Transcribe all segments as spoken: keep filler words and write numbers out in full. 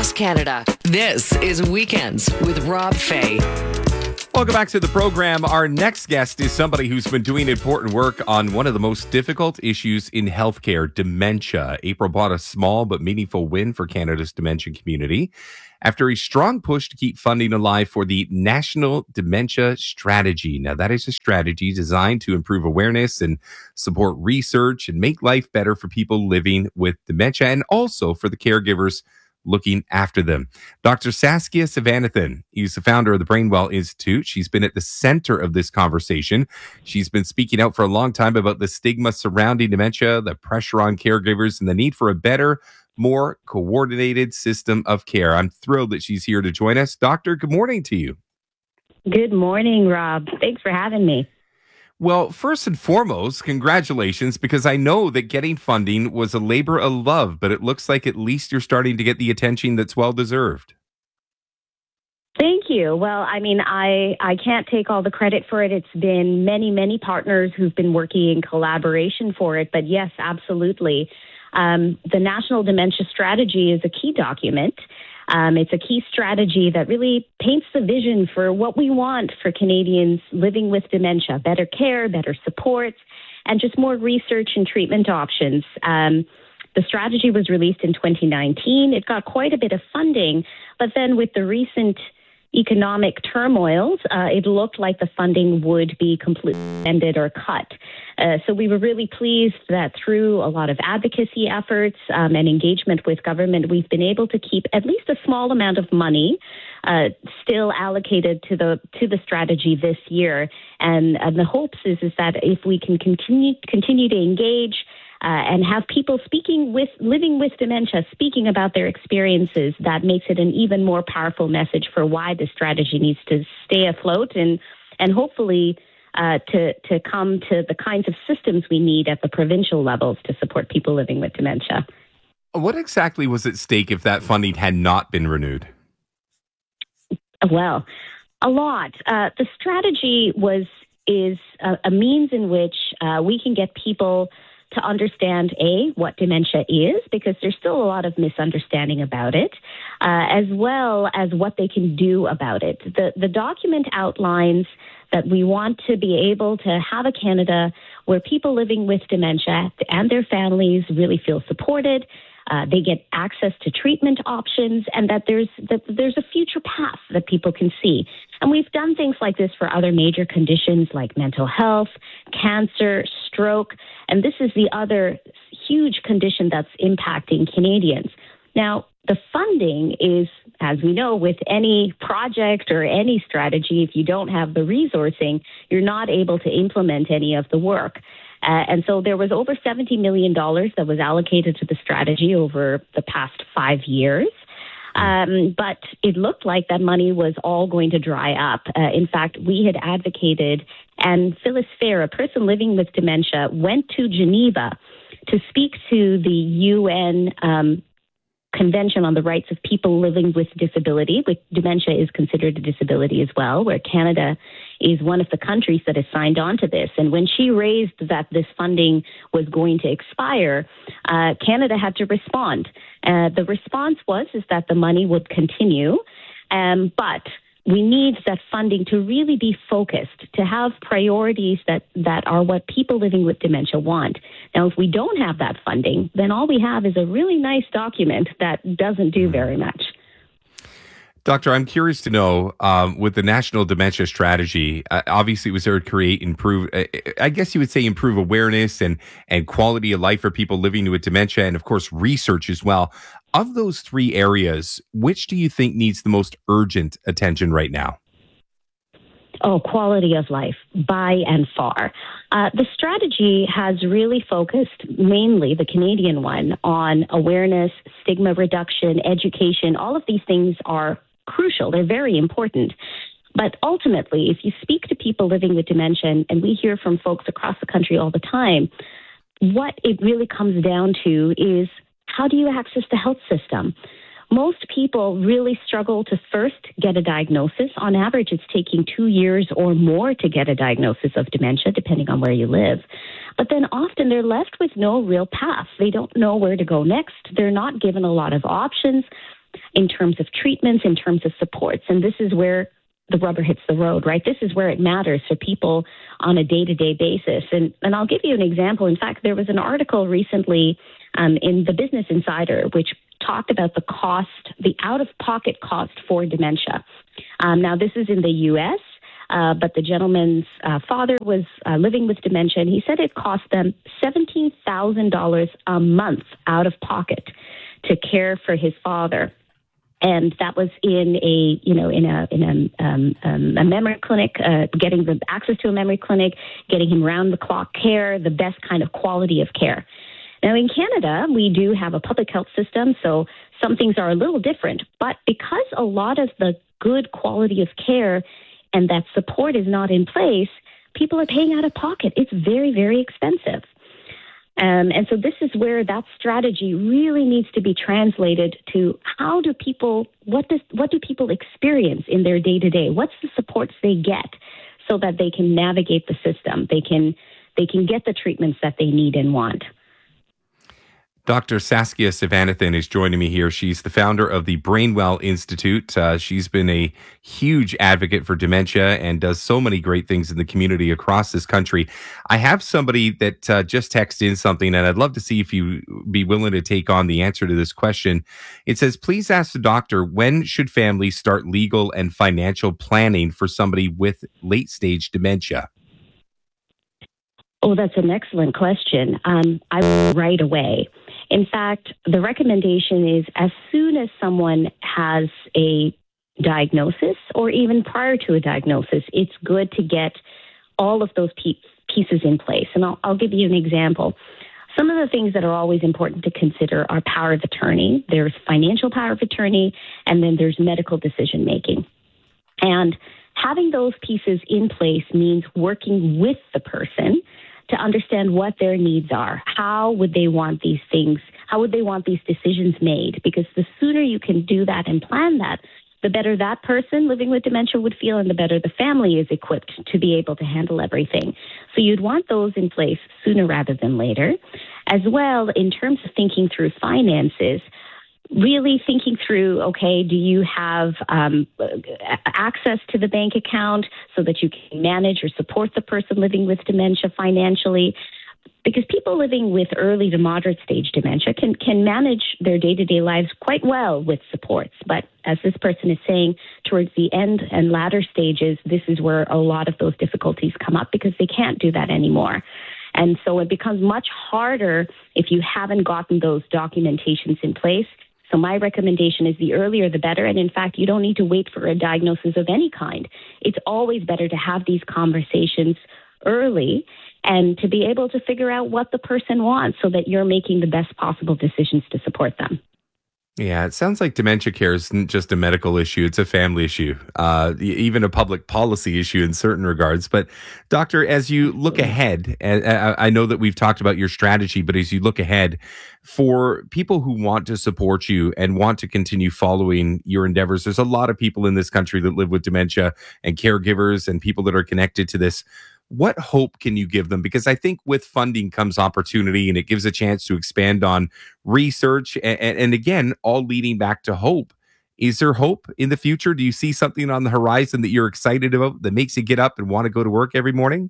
across Canada. This is Weekends with Rob Fay. Welcome back to the program. Our next guest is somebody who's been doing important work on one of the most difficult issues in healthcare, dementia. April brought a small but meaningful win for Canada's dementia community after a strong push to keep funding alive for the National Dementia Strategy. Now, that is a strategy designed to improve awareness and support research and make life better for people living with dementia and also for the caregivers looking after them. Doctor Saskia Sivanathan is the founder of the Brainwell Institute. She's been at the center of this conversation. She's been speaking out for a long time about the stigma surrounding dementia, the pressure on caregivers, and the need for a better, more coordinated system of care. I'm thrilled that she's here to join us. Doctor, good morning to you. Good morning, Rob. Thanks for having me. Well, first and foremost, congratulations, because I know that getting funding was a labor of love, but it looks like at least you're starting to get the attention that's well-deserved. Thank you. Well, I mean, I, I can't take all the credit for it. It's been many, many partners who've been working in collaboration for it. But yes, absolutely. Um, the National Dementia Strategy is a key document. Um, it's a key strategy that really paints the vision for what we want for Canadians living with dementia: better care, better supports, and just more research and treatment options. Um, the strategy was released in twenty nineteen. It got quite a bit of funding, but then with the recent economic turmoils, uh, it looked like the funding would be completely ended or cut. Uh, so we were really pleased that through a lot of advocacy efforts um, and engagement with government, we've been able to keep at least a small amount of money uh, still allocated to the to the strategy this year. And, and the hopes is is that if we can continue continue to engage Uh, and have people speaking with, living with dementia, speaking about their experiences, that makes it an even more powerful message for why the strategy needs to stay afloat and, and hopefully uh, to, to come to the kinds of systems we need at the provincial levels to support people living with dementia. What exactly was at stake if that funding had not been renewed? Well, a lot. Uh, the strategy was is a, a means in which uh, we can get people to understand, A, what dementia is, because there's still a lot of misunderstanding about it, uh, as well as what they can do about it. The, the document outlines that we want to be able to have a Canada where people living with dementia and their families really feel supported, uh, they get access to treatment options, and that there's that there's a future path that people can see. And we've done things like this for other major conditions like mental health, cancer, stroke, and this is the other huge condition that's impacting Canadians. Now, the funding is, as we know, with any project or any strategy, if you don't have the resourcing, you're not able to implement any of the work. Uh, and so there was over seventy million dollars that was allocated to the strategy over the past five years. Um, but it looked like that money was all going to dry up. Uh, in fact, we had advocated, and Phyllis Fair, a person living with dementia, went to Geneva to speak to the U N um, Convention on the Rights of People Living with Disability, which dementia is considered a disability as well, where Canada is one of the countries that has signed on to this. And when she raised that this funding was going to expire, uh, Canada had to respond. Uh, the response was is that the money would continue, um, but we need that funding to really be focused, to have priorities that, that are what people living with dementia want. Now, if we don't have that funding, then all we have is a really nice document that doesn't do very much. Doctor, I'm curious to know, um, with the National Dementia Strategy, uh, obviously it was there to create, improve, uh, I guess you would say improve awareness and, and quality of life for people living with dementia, and of course research as well. Of those three areas, which do you think needs the most urgent attention right now? Oh, quality of life, by and far. Uh, the strategy has really focused, mainly the Canadian one, on awareness, stigma reduction, education. All of these things are crucial. They're very important. But ultimately, if you speak to people living with dementia, and we hear from folks across the country all the time, what it really comes down to is, how do you access the health system? Most people really struggle to first get a diagnosis. On average, it's taking two years or more to get a diagnosis of dementia, depending on where you live. But then often they're left with no real path. They don't know where to go next. They're not given a lot of options. in terms of treatments, in terms of supports. And this is where the rubber hits the road, right? This is where it matters for people on a day-to-day basis. And, and I'll give you an example. In fact, there was an article recently um, in the Business Insider, which talked about the cost, the out-of-pocket cost for dementia. Um, now, this is in the U S, uh, but the gentleman's uh, father was uh, living with dementia, and he said it cost them seventeen thousand dollars a month out of pocket to care for his father. And that was in a, you know, in a in a, um, um, a memory clinic, uh, getting the access to a memory clinic, getting him round-the-clock care, the best kind of quality of care. Now, in Canada, we do have a public health system, so some things are a little different. But because a lot of the good quality of care and that support is not in place, people are paying out of pocket. It's very, very expensive. Um, and so this is where that strategy really needs to be translated to how do people, what does, what do people experience in their day-to-day? What's the supports they get so that they can navigate the system? They can, they can get the treatments that they need and want. Doctor Saskia Sivanathan is joining me here. She's the founder of the Brainwell Institute. Uh, she's been a huge advocate for dementia and does so many great things in the community across this country. I have somebody that uh, just texted in something, and I'd love to see if you be willing to take on the answer to this question. It says, please ask the doctor, when should families start legal and financial planning for somebody with late-stage dementia? Oh, that's an excellent question. Um, I will right away. In fact, the recommendation is as soon as someone has a diagnosis or even prior to a diagnosis, it's good to get all of those pe- pieces in place. And I'll, I'll give you an example. Some of the things that are always important to consider are power of attorney. There's financial power of attorney, and then there's medical decision making. And having those pieces in place means working with the person to understand what their needs are. How would they want these things? How would they want these decisions made? Because the sooner you can do that and plan that, the better that person living with dementia would feel, and the better the family is equipped to be able to handle everything. So you'd want those in place sooner rather than later. As well, in terms of thinking through finances, really thinking through, okay, do you have um, access to the bank account so that you can manage or support the person living with dementia financially? Because people living with early to moderate stage dementia can, can manage their day-to-day lives quite well with supports. But as this person is saying, towards the end and latter stages, this is where a lot of those difficulties come up because they can't do that anymore. And so it becomes much harder if you haven't gotten those documentations in place. So my recommendation is the earlier the better. And in fact, you don't need to wait for a diagnosis of any kind. It's always better to have these conversations early and to be able to figure out what the person wants so that you're making the best possible decisions to support them. Yeah, it sounds like dementia care isn't just a medical issue. It's a family issue, uh, even a public policy issue in certain regards. But doctor, as you look ahead, and I know that we've talked about your strategy, but as you look ahead for people who want to support you and want to continue following your endeavors, there's a lot of people in this country that live with dementia and caregivers and people that are connected to this. What hope can you give them? Because I think with funding comes opportunity, and it gives a chance to expand on research. And, and, and again, all leading back to hope. Is there hope in the future? Do you see something on the horizon that you're excited about that makes you get up and want to go to work every morning?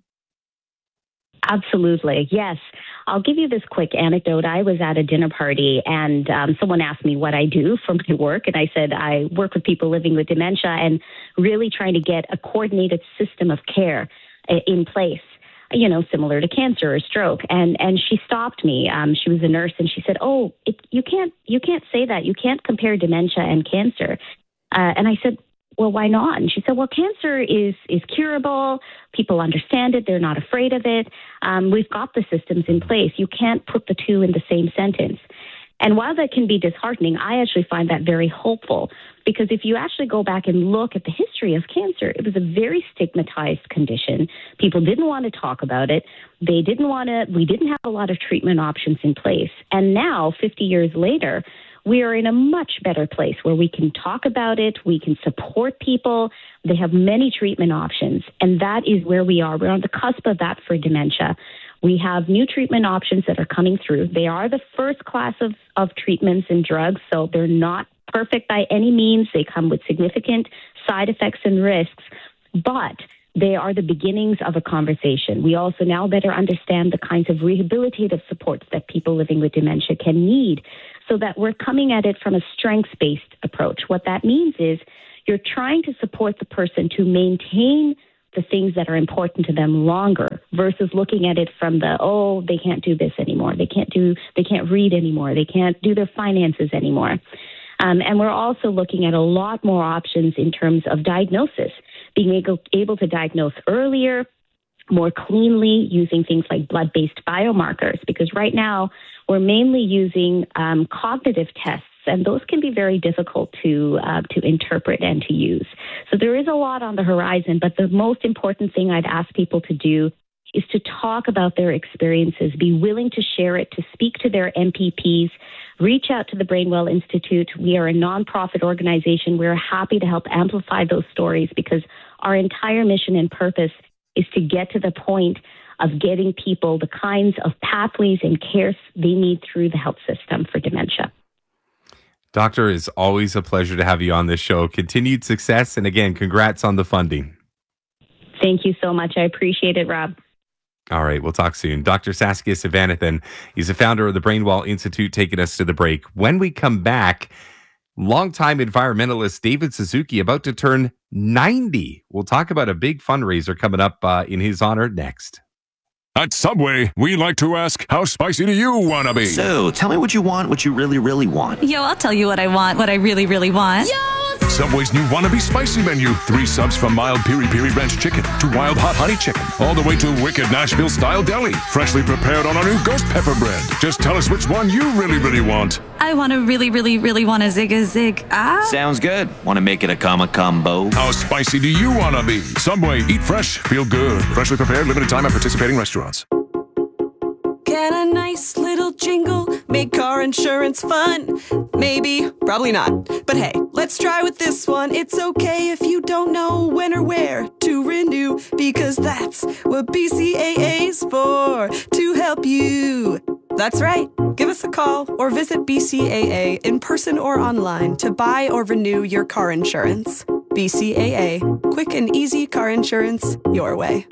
Absolutely. Yes. I'll give you this quick anecdote. I was at a dinner party and um, someone asked me what I do for my work. And I said, I work with people living with dementia and really trying to get a coordinated system of care in place, you know, similar to cancer or stroke. And and she stopped me. Um, she was a nurse, and she said, "Oh, it, you can't you can't say that. You can't compare dementia and cancer." Uh, and I said, "Well, why not?" And she said, "Well, cancer is is curable. People understand it. They're not afraid of it. Um, we've got the systems in place. You can't put the two in the same sentence." And while that can be disheartening, I actually find that very hopeful, because if you actually go back and look at the history of cancer, it was a very stigmatized condition. People didn't want to talk about it. They didn't want to, we didn't have a lot of treatment options in place. And now, fifty years later, we are in a much better place where we can talk about it, we can support people. They have many treatment options, and that is where we are. We're on the cusp of that for dementia. We have new treatment options that are coming through. They are the first class of, of treatments and drugs, so they're not perfect by any means. They come with significant side effects and risks, but they are the beginnings of a conversation. We also now better understand the kinds of rehabilitative supports that people living with dementia can need, so that we're coming at it from a strengths-based approach. What that means is you're trying to support the person to maintain the things that are important to them longer, versus looking at it from the, oh, they can't do this anymore. They can't do, they can't read anymore. They can't do their finances anymore. Um, and we're also looking at a lot more options in terms of diagnosis, being able, able to diagnose earlier, more cleanly, using things like blood-based biomarkers, because right now we're mainly using um, cognitive tests, and those can be very difficult to uh, to interpret and to use. So there is a lot on the horizon, but the most important thing I'd ask people to do is to talk about their experiences, be willing to share it, to speak to their M P Ps, reach out to the Brainwell Institute. We are a nonprofit organization. We're happy to help amplify those stories, because our entire mission and purpose is to get to the point of getting people the kinds of pathways and care they need through the health system for dementia. Doctor, it's always a pleasure to have you on this show. Continued success, and again, congrats on the funding. Thank you so much. I appreciate it, Rob. All right, we'll talk soon. Doctor Saskia Sivanathan, he's the founder of the Brainwell Institute, taking us to the break. When we come back, longtime environmentalist David Suzuki about to turn ninety. We'll talk about a big fundraiser coming up uh, in his honor next. At Subway, we like to ask, how spicy do you want to be? So, tell me what you want, what you really, really want. Yo, I'll tell you what I want, what I really, really want. Yo! Subway's new Wannabe Spicy menu. Three subs from mild piri piri ranch chicken to wild hot honey chicken, all the way to wicked Nashville-style deli, freshly prepared on our new ghost pepper bread. Just tell us which one you really, really want. I want to really, really, really want a zig a zig. Ah. Sounds good. Want to make it a comma combo? How spicy do you want to be? Subway, eat fresh, feel good. Freshly prepared, limited time at participating restaurants. Get a nice little jingle, make car insurance fun. Maybe, probably not. But hey, let's try with this one. It's okay if you don't know when or where to renew, because that's what B C A A's for, to help you. That's right. Give us a call or visit B C A A in person or online to buy or renew your car insurance. B C A A, quick and easy car insurance your way.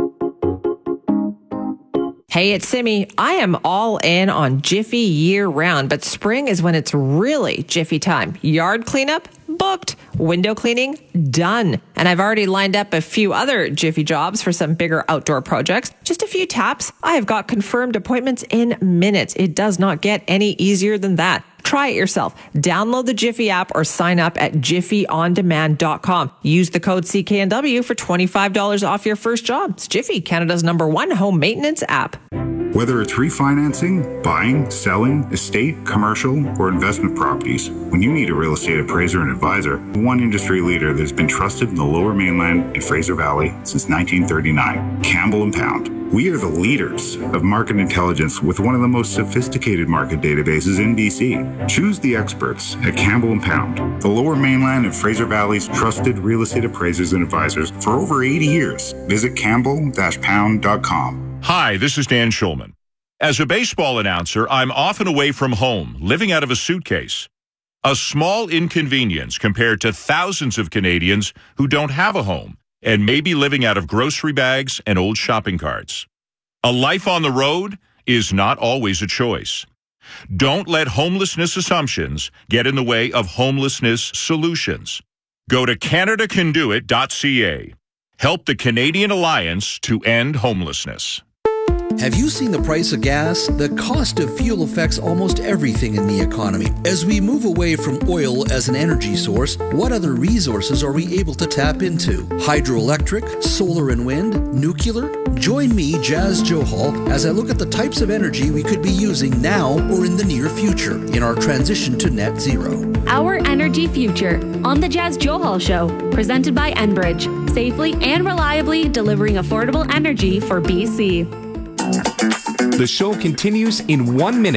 Hey, it's Simi. I am all in on Jiffy year round, but spring is when it's really Jiffy time. Yard cleanup? Booked. Window cleaning? Done. And I've already lined up a few other Jiffy jobs for some bigger outdoor projects. Just a few taps. I have got confirmed appointments in minutes. It does not get any easier than that. Try it yourself. Download the Jiffy app or sign up at jiffy on demand dot com. Use the code C K N W for twenty-five dollars off your first job. It's Jiffy, Canada's number one home maintenance app. Whether it's refinancing, buying, selling, estate, commercial, or investment properties, when you need a real estate appraiser and advisor, one industry leader that's been trusted in the Lower Mainland and Fraser Valley since nineteen thirty-nine, Campbell and Pound. We are the leaders of market intelligence with one of the most sophisticated market databases in B C. Choose the experts at Campbell and Pound, the Lower Mainland and Fraser Valley's trusted real estate appraisers and advisors for over eighty years. Visit campbell dash pound dot com. Hi, this is Dan Schulman. As a baseball announcer, I'm often away from home, living out of a suitcase. A small inconvenience compared to thousands of Canadians who don't have a home and may be living out of grocery bags and old shopping carts. A life on the road is not always a choice. Don't let homelessness assumptions get in the way of homelessness solutions. Go to canada can do it dot c a. Help the Canadian Alliance to end homelessness. Have you seen the price of gas? The cost of fuel affects almost everything in the economy. As we move away from oil as an energy source, what other resources are we able to tap into? Hydroelectric, solar and wind, nuclear? Join me, Jazz Johal, as I look at the types of energy we could be using now or in the near future in our transition to net zero. Our Energy Future on the Jazz Johal Show, presented by Enbridge, safely and reliably delivering affordable energy for B C. The show continues in one minute.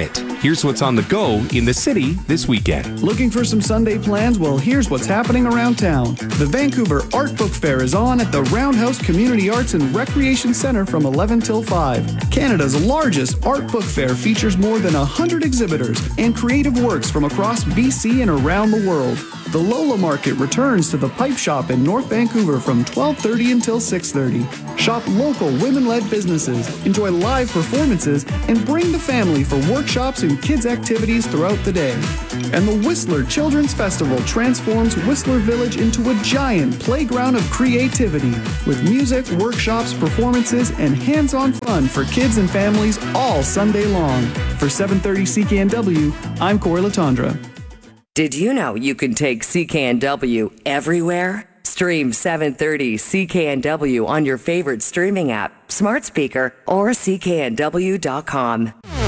Here's what's on the go in the city this weekend. Looking for some Sunday plans? Well, here's what's happening around town. The Vancouver Art Book Fair is on at the Roundhouse Community Arts and Recreation Centre from eleven till five. Canada's largest art book fair features more than one hundred exhibitors and creative works from across B C and around the world. The Lola Market returns to the Pipe Shop in North Vancouver from twelve thirty until six thirty. Shop local women-led businesses, enjoy live performances, and bring the family for workshops and kids' activities throughout the day. And the Whistler Children's Festival transforms Whistler Village into a giant playground of creativity with music, workshops, performances, and hands-on fun for kids and families all Sunday long. For seven thirty C K N W, I'm Corey Latondra. Did you know you can take C K N W everywhere? Stream seven thirty C K N W on your favorite streaming app, smart speaker, or C K N W dot com.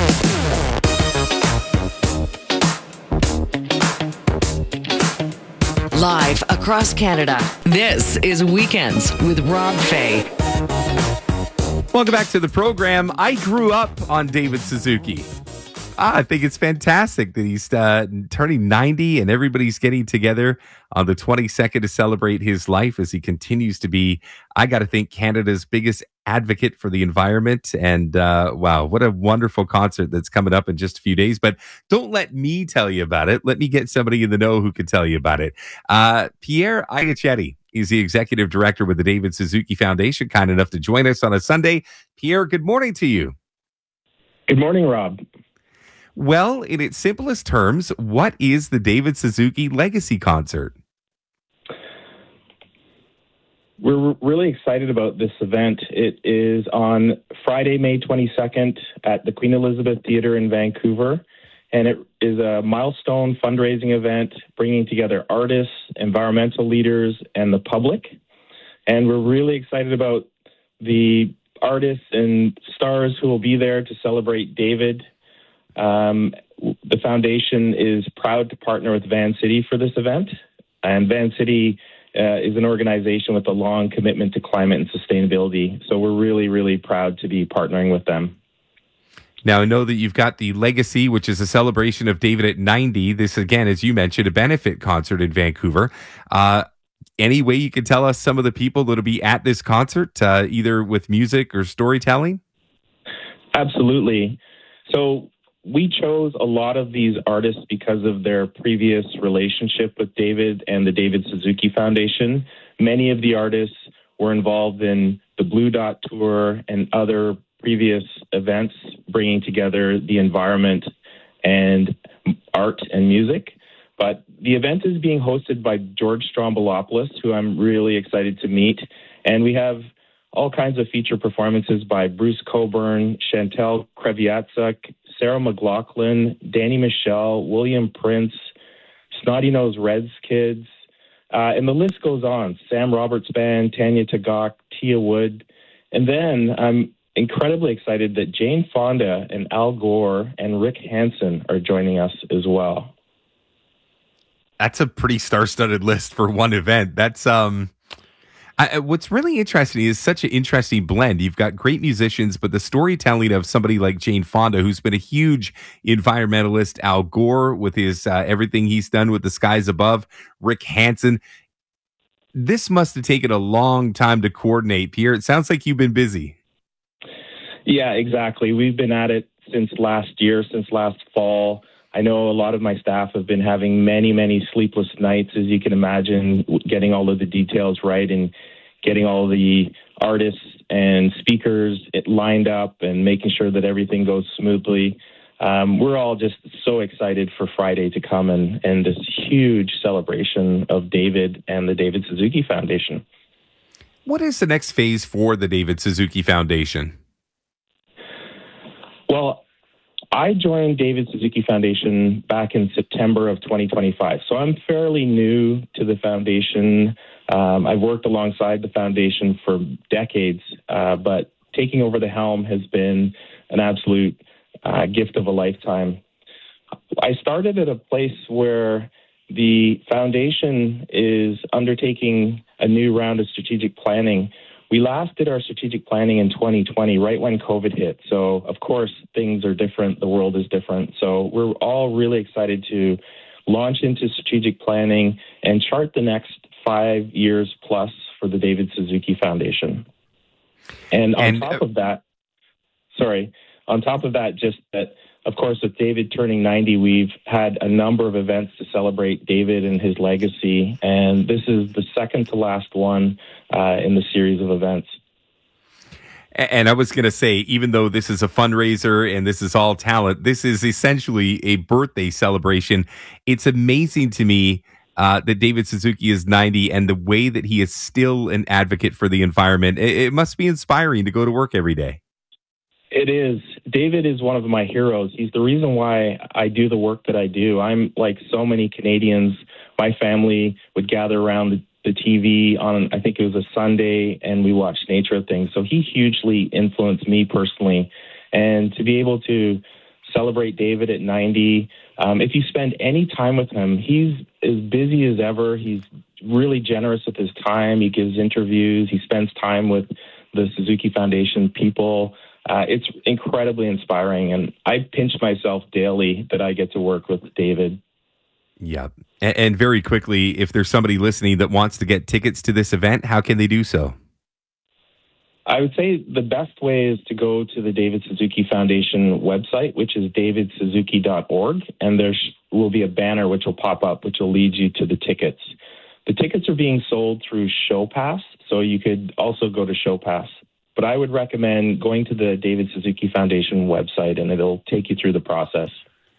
Live across Canada, this is Weekends with Rob Fay. Welcome back to the program. I grew up on David Suzuki. Ah, I think it's fantastic that he's uh, turning ninety and everybody's getting together on the twenty-second to celebrate his life as he continues to be, I got to think, Canada's biggest advocate for the environment. And uh, wow, what a wonderful concert that's coming up in just a few days. But don't let me tell you about it. Let me get somebody in the know who can tell you about it. Uh, Pierre Iacetti is the executive director with the David Suzuki Foundation, kind enough to join us on a Sunday. Pierre, good morning to you. Good morning, Rob. Well, in its simplest terms, what is the David Suzuki Legacy Concert? We're really excited about this event. It is on Friday, May twenty-second at the Queen Elizabeth Theatre in Vancouver, and it is a milestone fundraising event bringing together artists, environmental leaders, and the public. And we're really excited about the artists and stars who will be there to celebrate David. Um, the foundation is proud to partner with Vancity for this event, and Vancity uh, is an organization with a long commitment to climate and sustainability. So we're really, really proud to be partnering with them. Now, I know that you've got the Legacy, which is a celebration of David at ninety. This, again, as you mentioned, a benefit concert in Vancouver. Uh, any way you could tell us some of the people that will be at this concert, uh, either with music or storytelling? Absolutely. So we chose a lot of these artists because of their previous relationship with David and the David Suzuki Foundation. Many of the artists were involved in the Blue Dot Tour and other previous events bringing together the environment and art and music. But the event is being hosted by George Strombolopoulos, who I'm really excited to meet. And we have all kinds of feature performances by Bruce Coburn, Chantal Kreviatzuk, Sarah McLaughlin, Danny Michelle, William Prince, Snotty Nose Reds Kids, uh, and the list goes on. Sam Roberts Band, Tanya Tagaq, Tia Wood. And then I'm incredibly excited that Jane Fonda and Al Gore and Rick Hansen are joining us as well. That's a pretty star-studded list for one event. That's um. I, what's really interesting is such an interesting blend. You've got great musicians, but the storytelling of somebody like Jane Fonda, who's been a huge environmentalist, Al Gore with his uh, everything he's done with The Skies Above, Rick Hansen. This must have taken a long time to coordinate, Pierre. It sounds like you've been busy. Yeah, exactly. We've been at it since last year, since last fall. I know a lot of my staff have been having many, many sleepless nights, as you can imagine, getting all of the details right and getting all the artists and speakers lined up and making sure that everything goes smoothly. Um, we're all just so excited for Friday to come and, and this huge celebration of David and the David Suzuki Foundation. What is the next phase for the David Suzuki Foundation? Well, I joined David Suzuki Foundation back in September of twenty twenty-five, so I'm fairly new to the foundation. Um, I've worked alongside the foundation for decades, uh, but taking over the helm has been an absolute uh, gift of a lifetime. I started at a place where the foundation is undertaking a new round of strategic planning we last did our strategic planning in twenty twenty, right when COVID hit. So, of course, things are different. The world is different. So we're all really excited to launch into strategic planning and chart the next five years plus for the David Suzuki Foundation. And on and, top of that, sorry, on top of that, just that, of course, with David turning ninety, we've had a number of events to celebrate David and his legacy. And this is the second to last one uh, in the series of events. And I was going to say, even though this is a fundraiser and this is all talent, this is essentially a birthday celebration. It's amazing to me uh, that David Suzuki is ninety and the way that he is still an advocate for the environment. It, it must be inspiring to go to work every day. It is. David is one of my heroes. He's the reason why I do the work that I do. I'm like so many Canadians. My family would gather around the, the T V on, I think it was a Sunday, and we watched nature things. So he hugely influenced me personally. And to be able to celebrate David at ninety, um, if you spend any time with him, he's as busy as ever. He's really generous with his time. He gives interviews. He spends time with the Suzuki Foundation people. Uh, it's incredibly inspiring, and I pinch myself daily that I get to work with David. Yeah. And, and very quickly, if there's somebody listening that wants to get tickets to this event, how can they do so? I would say the best way is to go to the David Suzuki Foundation website, which is david suzuki dot org, and there will be a banner which will pop up, which will lead you to the tickets. The tickets are being sold through ShowPass, so you could also go to ShowPass. But I would recommend going to the David Suzuki Foundation website, and it'll take you through the process.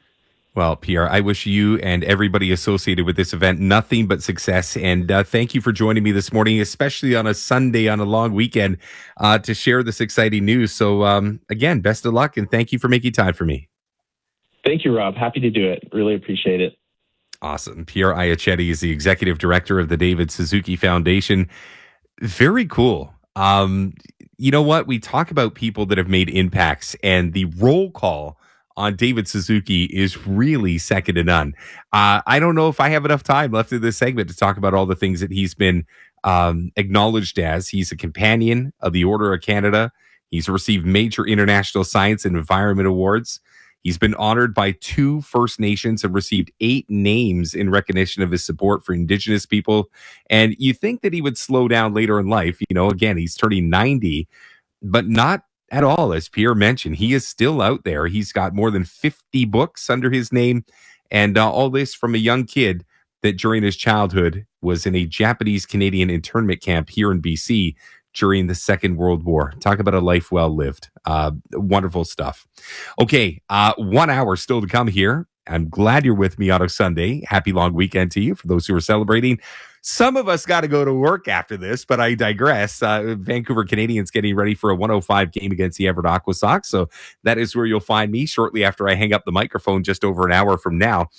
Well, Pierre, I wish you and everybody associated with this event nothing but success. And uh, thank you for joining me this morning, especially on a Sunday, on a long weekend, uh, to share this exciting news. So, um, again, best of luck, and thank you for making time for me. Thank you, Rob. Happy to do it. Really appreciate it. Awesome. Pierre Iacetti is the executive director of the David Suzuki Foundation. Very cool. Um, you know what? We talk about people that have made impacts, and the roll call on David Suzuki is really second to none. Uh, I don't know if I have enough time left in this segment to talk about all the things that he's been um, acknowledged as. He's a companion of the Order of Canada. He's received major international science and environment awards. He's been honored by two First Nations and received eight names in recognition of his support for Indigenous people. And you think that he would slow down later in life. You know, again, he's turning ninety, but not at all. As Pierre mentioned, he is still out there. He's got more than fifty books under his name, and uh, all this from a young kid that during his childhood was in a Japanese-Canadian internment camp here in B C during the Second World War. Talk about a life well lived. Uh, wonderful stuff. Okay, uh, one hour still to come here. I'm glad you're with me on a Sunday. Happy long weekend to you for those who are celebrating. Some of us got to go to work after this, but I digress. Uh, Vancouver Canadians getting ready for a one oh five game against the Everett Aqua Sox. So that is where you'll find me shortly after I hang up the microphone just over an hour from now.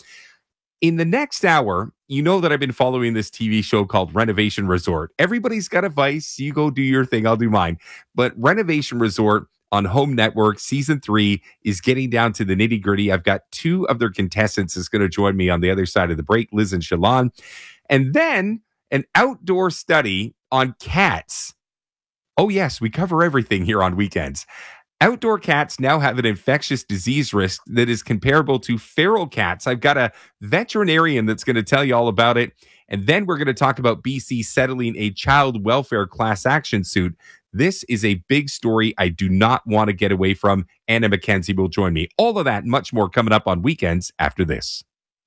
In the next hour, you know that I've been following this T V show called Renovation Resort. Everybody's got a vice. You go do your thing. I'll do mine. But Renovation Resort on Home Network, season three is getting down to the nitty gritty. I've got two of their contestants that's going to join me on the other side of the break, Liz and Shalon. And then an outdoor study on cats. Oh, yes, we cover everything here on weekends. Outdoor cats now have an infectious disease risk that is comparable to feral cats. I've got a veterinarian that's going to tell you all about it. And then we're going to talk about B C settling a child welfare class action suit. This is a big story I do not want to get away from. Anna McKenzie will join me. All of that and much more coming up on weekends after this.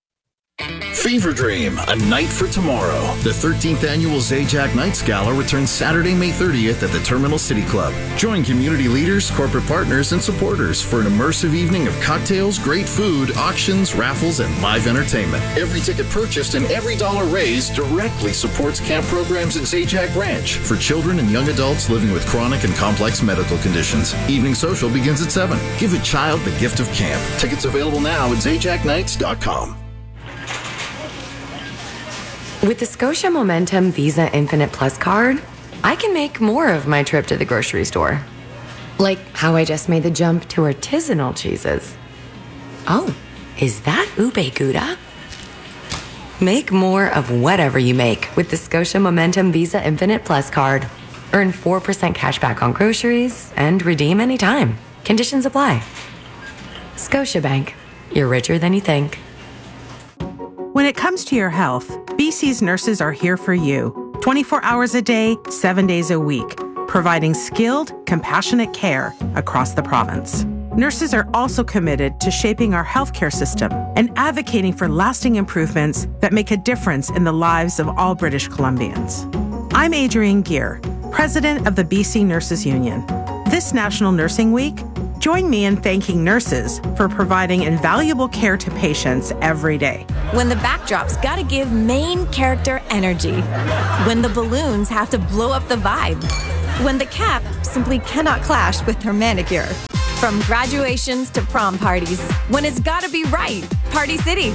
Fever Dream, A Night for Tomorrow. The thirteenth annual Zajac Nights Gala returns Saturday, May thirtieth at the Terminal City Club. Join community leaders, corporate partners, and supporters for an immersive evening of cocktails, great food, auctions, raffles, and live entertainment. Every ticket purchased and every dollar raised directly supports camp programs at Zajac Ranch for children and young adults living with chronic and complex medical conditions. Evening social begins at seven. Give a child the gift of camp. Tickets available now at zajac nights dot com. With the Scotia Momentum Visa Infinite Plus card, I can make more of my trip to the grocery store. Like how I just made the jump to artisanal cheeses. Oh, is that ube gouda? Make more of whatever you make with the Scotia Momentum Visa Infinite Plus card. Earn four percent cash back on groceries and redeem anytime. Conditions apply. Scotiabank. You're richer than you think. When it comes to your health, B C's nurses are here for you, twenty-four hours a day, seven days a week, providing skilled, compassionate care across the province. Nurses are also committed to shaping our healthcare system and advocating for lasting improvements that make a difference in the lives of all British Columbians. I'm Adrienne Gear, president of the B C Nurses Union. This National Nursing Week, join me in thanking nurses for providing invaluable care to patients every day. When the backdrop's gotta give main character energy. When the balloons have to blow up the vibe. When the cap simply cannot clash with her manicure. From graduations to prom parties, when it's gotta be right, Party City.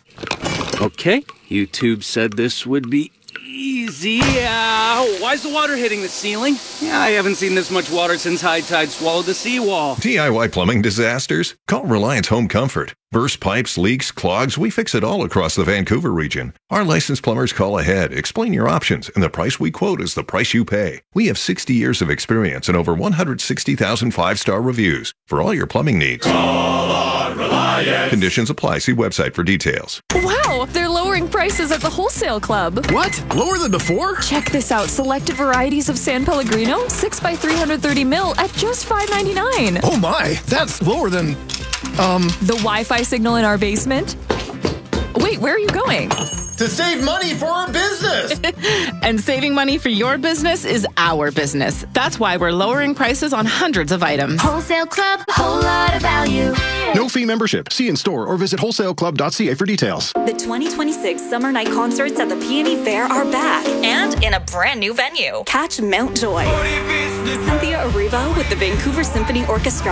Okay, YouTube said this would be easy. Uh, why's the water hitting the ceiling? Yeah, I haven't seen this much water since high tide swallowed the seawall. D I Y plumbing disasters? Call Reliance Home Comfort. Burst pipes, leaks, clogs, we fix it all across the Vancouver region. Our licensed plumbers call ahead, explain your options, and the price we quote is the price you pay. We have sixty years of experience and over one hundred sixty thousand five-star reviews for all your plumbing needs. Call on Reliance. Conditions apply. See website for details. Wow, they're lowering prices at the wholesale club. What? Lower than before? Check this out. Selected varieties of San Pellegrino, six by three hundred thirty mil at just five ninety-nine. Oh my, that's lower than, um... the Wi-Fi signal in our basement? Wait, where are you going? To save money for our business! And saving money for your business is our business. That's why we're lowering prices on hundreds of items. Wholesale Club, whole lot of value. No fee membership. See in store or visit wholesale club dot c a for details. The twenty twenty-six Summer Night Concerts at the Peony Fair are back and in a brand new venue. Catch Mountjoy, Cynthia Erivo with the Vancouver Symphony Orchestra,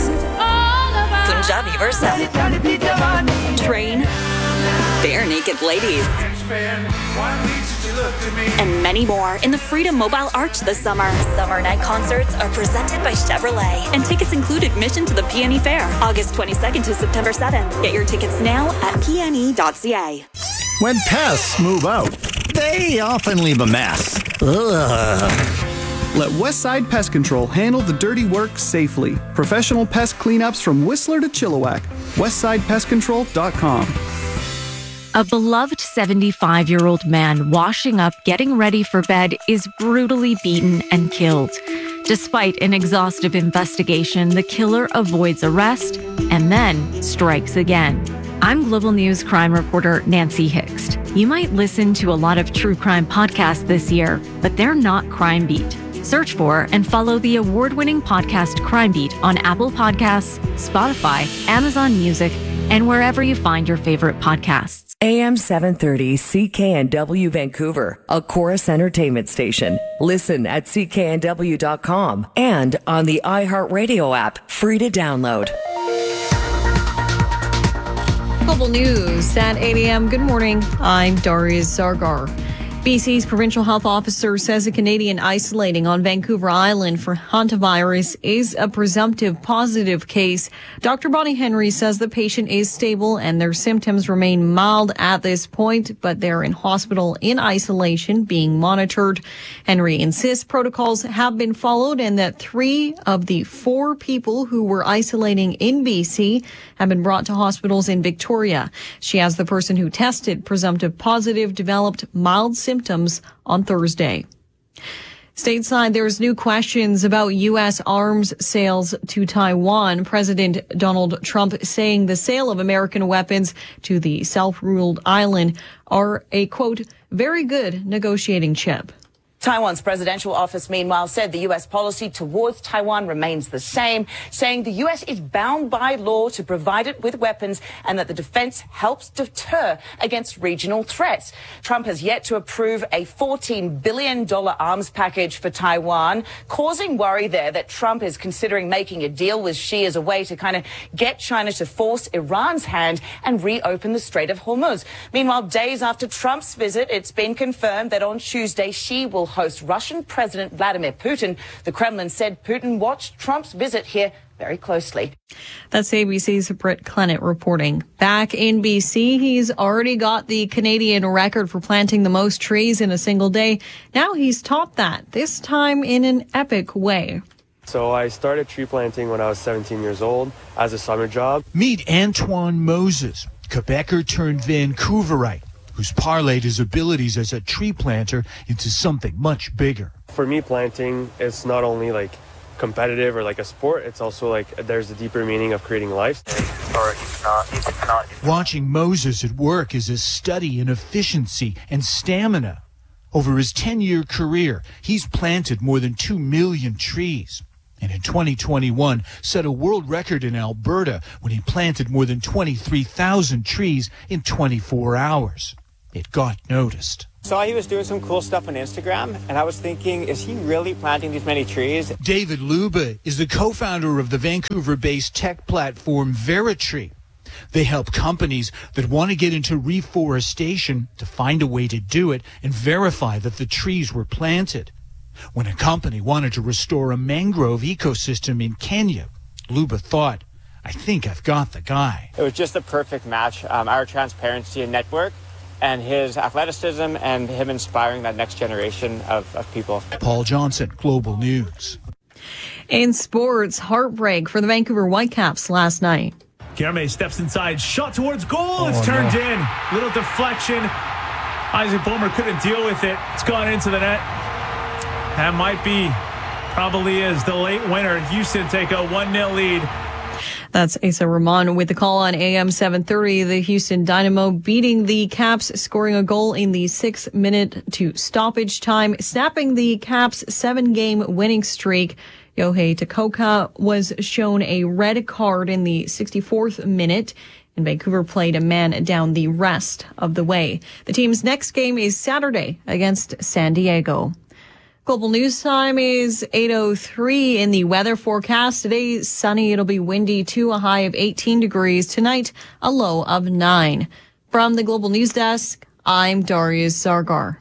Punjabi Versa, Train, Bare Naked Ladies, and many more in the Freedom Mobile Arch this summer. Summer Night Concerts are presented by Chevrolet, and tickets include admission to the Peony Fair, August twenty-second to September seventh. Get your tickets now at p n e dot c a. When pests move out, they often leave a mess. Ugh. Let Westside Pest Control handle the dirty work safely. Professional pest cleanups from Whistler to Chilliwack. westside pest control dot com. A beloved seventy-five-year-old man washing up, getting ready for bed, is brutally beaten and killed. Despite an exhaustive investigation, the killer avoids arrest and then strikes again. I'm Global News crime reporter Nancy Hixt. You might listen to a lot of true crime podcasts this year, but they're not Crime Beat. Search for and follow the award-winning podcast Crime Beat on Apple Podcasts, Spotify, Amazon Music, and wherever you find your favorite podcasts. A M seven thirty C K N W Vancouver, a Chorus Entertainment station. Listen at c k n w dot com and on the iHeartRadio app, free to download. Global News at eight a.m. Good morning. I'm Darius Zargar. B C's provincial health officer says a Canadian isolating on Vancouver Island for hantavirus is a presumptive positive case. Doctor Bonnie Henry says the patient is stable and their symptoms remain mild at this point, but they're in hospital in isolation being monitored. Henry insists protocols have been followed and that three of the four people who were isolating in B C have been brought to hospitals in Victoria. She has the person who tested presumptive positive developed mild symptoms symptoms on Thursday. Stateside, there's new questions about U S arms sales to Taiwan. President Donald Trump saying the sale of American weapons to the self-ruled island are a, quote, very good negotiating chip. Taiwan's presidential office, meanwhile, said the U S policy towards Taiwan remains the same, saying the U S is bound by law to provide it with weapons and that the defense helps deter against regional threats. Trump has yet to approve a fourteen billion dollars arms package for Taiwan, causing worry there that Trump is considering making a deal with Xi as a way to kind of get China to force Iran's hand and reopen the Strait of Hormuz. Meanwhile, days after Trump's visit, it's been confirmed that on Tuesday, Xi will host Russian President Vladimir Putin. The Kremlin said Putin watched Trump's visit here very closely. That's A B C's Britt Clennett reporting. Back in B C, he's already got the Canadian record for planting the most trees in a single day. Now he's topped that, this time in an epic way. So I started tree planting when I was seventeen years old as a summer job. Meet Antoine Moses, Quebecer turned Vancouverite, who's parlayed his abilities as a tree planter into something much bigger. For me, planting is not only like competitive or like a sport, it's also like there's a deeper meaning of creating life. Or it's not, it's not. Watching Moses at work is a study in efficiency and stamina. Over his ten-year career, he's planted more than two million trees. And in twenty twenty-one, set a world record in Alberta when he planted more than twenty-three thousand trees in twenty-four hours. It got noticed. Saw he was doing some cool stuff on Instagram, and I was thinking, is he really planting these many trees? David Luba is the co-founder of the Vancouver-based tech platform Veritree. They help companies that want to get into reforestation to find a way to do it and verify that the trees were planted. When a company wanted to restore a mangrove ecosystem in Kenya, Luba thought, I think I've got the guy. It was just a perfect match. Um, our transparency and network, and his athleticism, and him inspiring that next generation of, of people. Paul Johnson, Global News. In sports, heartbreak for the Vancouver Whitecaps last night. Kerme steps inside, shot towards goal. Oh, it's turned no. in. Little deflection. Isaac Boehmer couldn't deal with it. It's gone into the net. That might be, probably is, the late winner. Houston take a one nil lead. That's Asa Rahman with the call on A M seven thirty. The Houston Dynamo beating the Caps, scoring a goal in the sixth minute to stoppage time, snapping the Caps' seven-game winning streak. Yohei Takoka was shown a red card in the sixty-fourth minute, and Vancouver played a man down the rest of the way. The team's next game is Saturday against San Diego. Global News Time is eight oh three. In the weather forecast today, sunny. It'll be windy to a high of eighteen degrees. Tonight, a low of nine. From the Global News Desk, I'm Darius Zargar.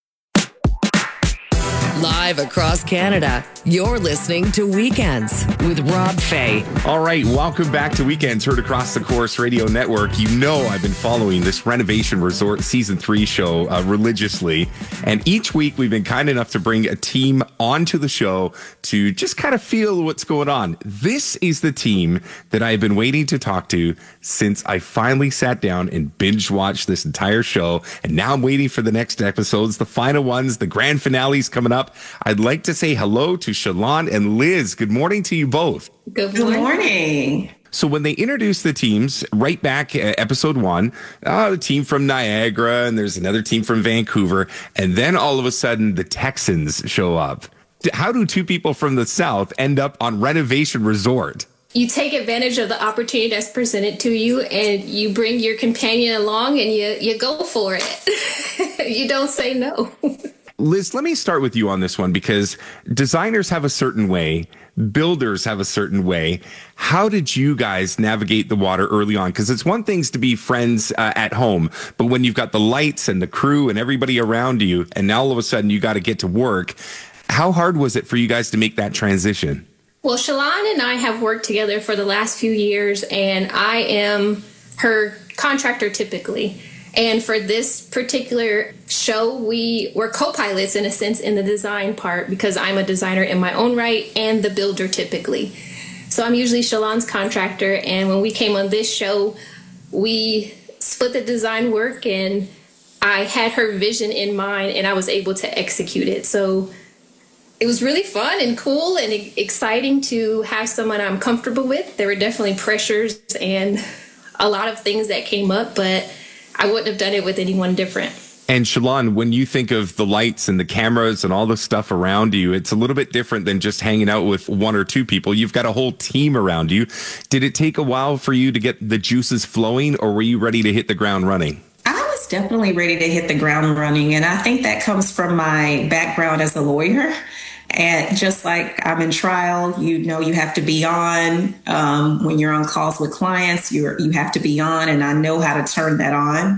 Live across Canada, you're listening to Weekends with Rob Fay. All right, welcome back to Weekends, heard across the Corus Radio Network. You know I've been following this Renovation Resort Season three show uh, religiously, and each week we've been kind enough to bring a team onto the show to just kind of feel what's going on. This is the team that I've been waiting to talk to since I finally sat down and binge-watched this entire show, and now I'm waiting for the next episodes, the final ones, the grand finales coming up. I'd like to say hello to Shalon and Liz. Good morning to you both. Good morning. Good morning. So when they introduced the teams right back at episode one, uh, the team from Niagara and there's another team from Vancouver, and then all of a sudden the Texans show up. How do two people from the South end up on Renovation Resort? You take advantage of the opportunity that's presented to you, and you bring your companion along, and you, you go for it. You don't say no. Liz, let me start with you on this one, because designers have a certain way, builders have a certain way. How did you guys navigate the water early on? Because it's one thing to be friends uh, at home, but when you've got the lights and the crew and everybody around you, and now all of a sudden you got to get to work, how hard was it for you guys to make that transition? Well, Shalon and I have worked together for the last few years, and I am her contractor typically. And for this particular show, we were co-pilots in a sense in the design part, because I'm a designer in my own right and the builder typically. So I'm usually Shalon's contractor. And when we came on this show, we split the design work, and I had her vision in mind and I was able to execute it. So it was really fun and cool and exciting to have someone I'm comfortable with. There were definitely pressures and a lot of things that came up, but I wouldn't have done it with anyone different. And Shalon, when you think of the lights and the cameras and all the stuff around you, it's a little bit different than just hanging out with one or two people. You've got a whole team around you. Did it take a while for you to get the juices flowing, or were you ready to hit the ground running? I was definitely ready to hit the ground running. And I think that comes from my background as a lawyer. And just like I'm in trial, you know, you have to be on um, when you're on calls with clients, you're, you have to be on, and I know how to turn that on.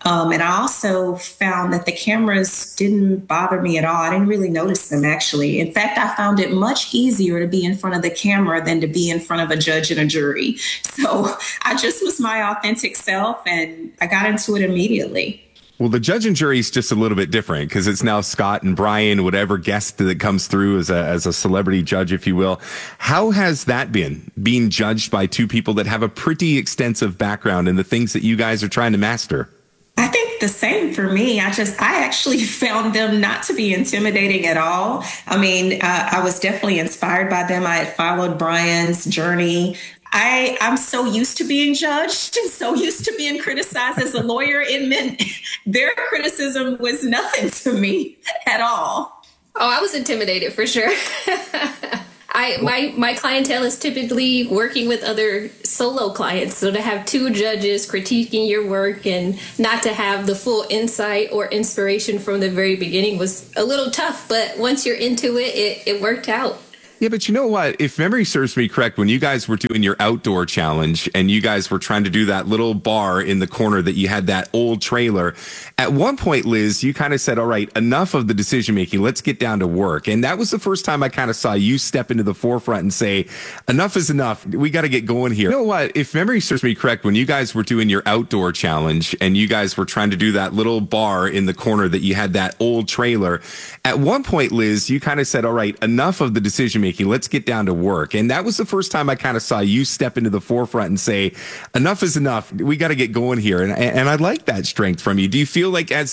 Um, and I also found that the cameras didn't bother me at all. I didn't really notice them, actually. In fact, I found it much easier to be in front of the camera than to be in front of a judge and a jury. So I just was my authentic self, and I got into it immediately. Well, the judge and jury is just a little bit different because it's now Scott and Brian, whatever guest that comes through as a, as a celebrity judge, if you will. How has that been, being judged by two people that have a pretty extensive background in the things that you guys are trying to master? I think the same for me. I just, I actually found them not to be intimidating at all. I mean, uh, I was definitely inspired by them. I had followed Brian's journey. I, I'm so used to being judged and so used to being criticized as a lawyer. It meant their criticism was nothing to me at all. Oh, I was intimidated for sure. I my my clientele is typically working with other solo clients, so to have two judges critiquing your work and not to have the full insight or inspiration from the very beginning was a little tough, but once you're into it, it, it worked out. Yeah, but you know what? If memory serves me correct, when you guys were doing your outdoor challenge and you guys were trying to do that little bar in the corner that you had that old trailer, at one point, Liz, you kind of said, all right, enough of the decision making. Let's get down to work. And that was the first time I kind of saw you step into the forefront and say, enough is enough. We got to get going here. You know what? If memory serves me correct, when you guys were doing your outdoor challenge and you guys were trying to do that little bar in the corner that you had that old trailer, at one point, Liz, you kind of said, all right, enough of the decision making. Let's get down to work. And that was the first time I kind of saw you step into the forefront and say, enough is enough. We got to get going here. And, and I like that strength from you. Do you feel like as